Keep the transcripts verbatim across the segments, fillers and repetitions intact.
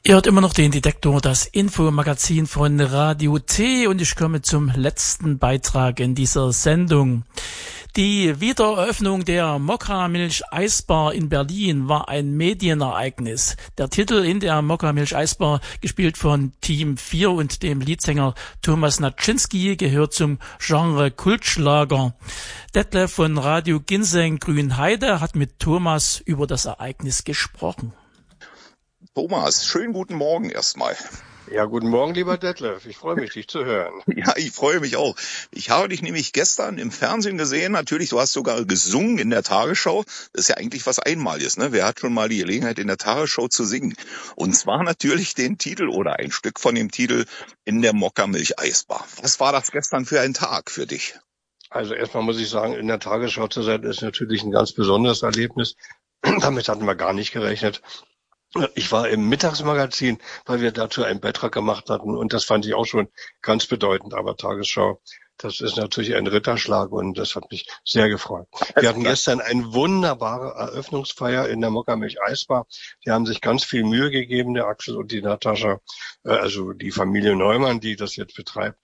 Ihr hört immer noch den Detektor, das Infomagazin von Radio T, und ich komme zum letzten Beitrag in dieser Sendung. Die Wiedereröffnung der Mokka-Milch-Eisbar in Berlin war ein Medienereignis. Der Titel in der Mokka-Milch-Eisbar, gespielt von Team vier und dem Leadsänger Thomas Naczynski, gehört zum Genre Kultschlager. Detlef von Radio Ginseng Grünheide hat mit Thomas über das Ereignis gesprochen. Thomas, schönen guten Morgen erstmal. Ja, guten Morgen, lieber Detlef. Ich freue mich, dich zu hören. Ja, ich freue mich auch. Ich habe dich nämlich gestern im Fernsehen gesehen. Natürlich, du hast sogar gesungen in der Tagesschau. Das ist ja eigentlich was Einmaliges, ne? Wer hat schon mal die Gelegenheit, in der Tagesschau zu singen? Und zwar natürlich den Titel oder ein Stück von dem Titel in der Mokka-Milch-Eisbar. Was war das gestern für ein Tag für dich? Also erstmal muss ich sagen, in der Tagesschau zu sein, ist natürlich ein ganz besonderes Erlebnis. Damit hatten wir gar nicht gerechnet. Ich war im Mittagsmagazin, weil wir dazu einen Beitrag gemacht hatten, und das fand ich auch schon ganz bedeutend. Aber Tagesschau, das ist natürlich ein Ritterschlag, und das hat mich sehr gefreut. Wir hatten gestern eine wunderbare Eröffnungsfeier in der Mokka-Milch-Eisbar. Die haben sich ganz viel Mühe gegeben, der Axel und die Natascha, also die Familie Neumann, die das jetzt betreibt.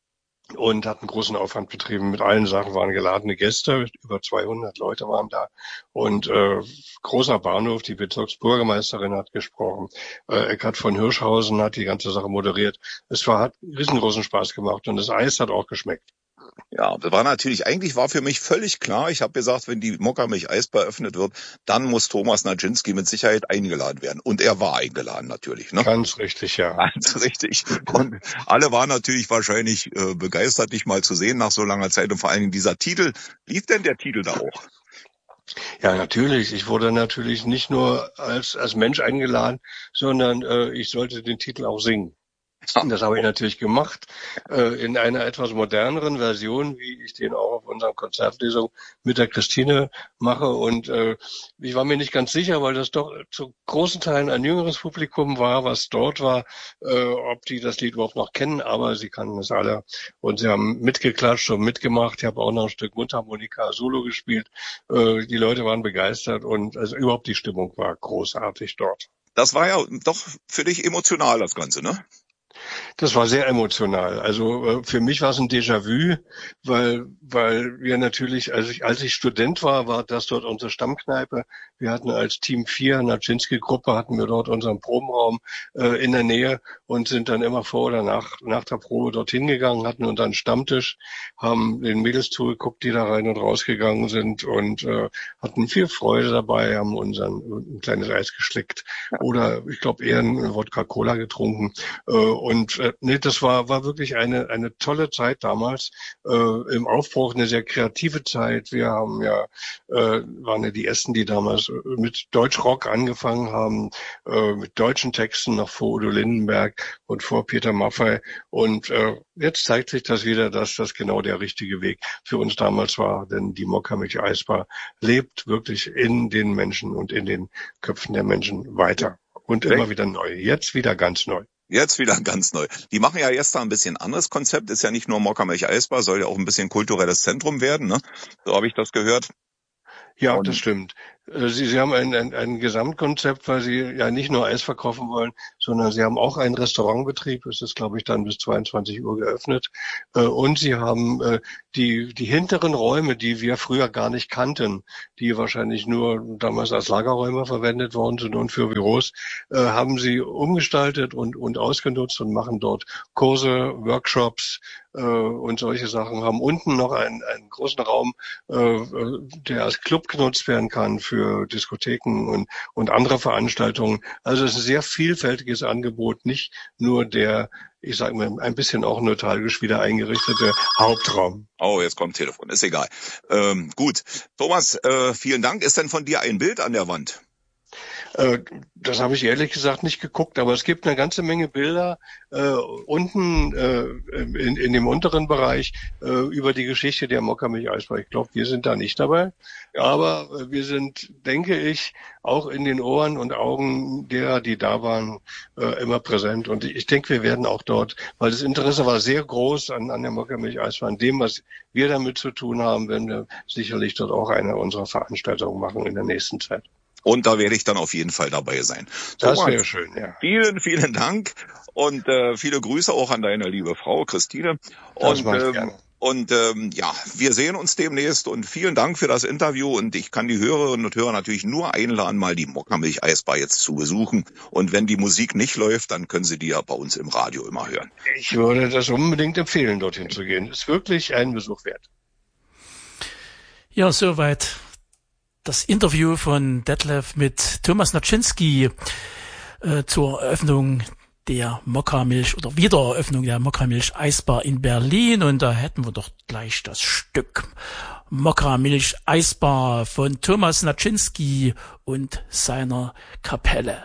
Und hat einen großen Aufwand betrieben. Mit allen Sachen waren geladene Gäste, über zweihundert Leute waren da. Und äh, großer Bahnhof, die Bezirksbürgermeisterin hat gesprochen. Äh, Eckhard von Hirschhausen hat die ganze Sache moderiert. Es war, hat riesengroßen Spaß gemacht, und das Eis hat auch geschmeckt. Ja, das war natürlich, eigentlich war für mich völlig klar, ich habe gesagt, wenn die Mokka-Milch-Eisbar eröffnet wird, dann muss Thomas Naczynski mit Sicherheit eingeladen werden. Und er war eingeladen natürlich, ne? Ganz richtig, ja. Ganz richtig. Und alle waren natürlich wahrscheinlich äh, begeistert, dich mal zu sehen nach so langer Zeit, und vor allen Dingen dieser Titel. Lief denn der Titel da auch? Ja, natürlich. Ich wurde natürlich nicht nur als als Mensch eingeladen, sondern äh, ich sollte den Titel auch singen. Das habe ich natürlich gemacht, äh, in einer etwas moderneren Version, wie ich den auch auf unserer Konzertlesung mit der Christine mache. Und äh, ich war mir nicht ganz sicher, weil das doch zu großen Teilen ein jüngeres Publikum war, was dort war, äh, ob die das Lied überhaupt noch kennen. Aber sie kannten es alle, und sie haben mitgeklatscht und mitgemacht. Ich habe auch noch ein Stück Mundharmonika Solo gespielt. Äh, die Leute waren begeistert, und also überhaupt die Stimmung war großartig dort. Das war ja doch für dich emotional, das Ganze, ne? Das war sehr emotional. Also für mich war es ein Déjà-vu, weil weil wir natürlich, als ich als ich Student war, war das dort unsere Stammkneipe. Wir hatten als Team vier, Naczynski-Gruppe, hatten wir dort unseren Probenraum äh, in der Nähe und sind dann immer vor oder nach nach der Probe dorthin gegangen, hatten unseren Stammtisch, haben den Mädels zugeguckt, die da rein und rausgegangen sind, und äh, hatten viel Freude dabei, haben unseren ein kleines Eis geschleckt oder ich glaube eher ein Wodka-Cola getrunken. Äh, Und äh, nee, das war war wirklich eine eine tolle Zeit damals, äh, im Aufbruch, eine sehr kreative Zeit. Wir haben ja äh, waren ja die ersten, die damals mit Deutschrock angefangen haben, äh, mit deutschen Texten, noch vor Udo Lindenberg und vor Peter Maffay. Und äh, jetzt zeigt sich das wieder, dass das genau der richtige Weg für uns damals war, denn die Mokka-Milch-Eisbar lebt wirklich in den Menschen und in den Köpfen der Menschen weiter und immer wieder neu. Jetzt wieder ganz neu. Jetzt wieder ganz neu. Die machen ja erst da ein bisschen anderes Konzept. Ist ja nicht nur Mokka-Milch-Eisbar, soll ja auch ein bisschen kulturelles Zentrum werden, ne? So habe ich das gehört. Ja, und das stimmt. Sie, Sie haben ein, ein, ein Gesamtkonzept, weil Sie ja nicht nur Eis verkaufen wollen, sondern Sie haben auch einen Restaurantbetrieb. Es ist, glaube ich, dann bis zweiundzwanzig Uhr geöffnet. Und Sie haben die, die hinteren Räume, die wir früher gar nicht kannten, die wahrscheinlich nur damals als Lagerräume verwendet worden sind und für Büros, haben Sie umgestaltet und, und ausgenutzt und machen dort Kurse, Workshops und solche Sachen. Haben unten noch einen, einen großen Raum, der als Club genutzt werden kann für für Diskotheken und, und andere Veranstaltungen. Also es ist ein sehr vielfältiges Angebot, nicht nur der, ich sage mal, ein bisschen auch nostalgisch wieder eingerichtete Hauptraum. Oh, jetzt kommt Telefon, ist egal. Ähm, gut, Thomas, äh, vielen Dank. Ist denn von dir ein Bild an der Wand? Das habe ich ehrlich gesagt nicht geguckt, aber es gibt eine ganze Menge Bilder äh, unten äh, in, in dem unteren Bereich äh, über die Geschichte der Mokka-Milch-Eisbar. Ich glaube, wir sind da nicht dabei, aber wir sind, denke ich, auch in den Ohren und Augen derer, die da waren, äh, immer präsent. Und ich denke, wir werden auch dort, weil das Interesse war sehr groß an, an der Mokka-Milch-Eisbar, an dem, was wir damit zu tun haben, werden wir sicherlich dort auch eine unserer Veranstaltungen machen in der nächsten Zeit. Und da werde ich dann auf jeden Fall dabei sein. Das Thomas, wäre schön, ja. Vielen, vielen Dank und äh, viele Grüße auch an deine liebe Frau Christine. Das Und mache ich ähm, gerne. Und ähm, ja, wir sehen uns demnächst und vielen Dank für das Interview und ich kann die Hörerinnen und Hörer natürlich nur einladen, mal die Mokkamilch Eisbar jetzt zu besuchen und wenn die Musik nicht läuft, dann können Sie die ja bei uns im Radio immer hören. Ich würde das unbedingt empfehlen, dorthin zu gehen. Ist wirklich einen Besuch wert. Ja, soweit das Interview von Detlef mit Thomas Naczynski äh, zur Eröffnung der Mokkamilch oder Wiedereröffnung der Mokkamilch Eisbar in Berlin und da hätten wir doch gleich das Stück Mokkamilch Eisbar von Thomas Naczynski und seiner Kapelle.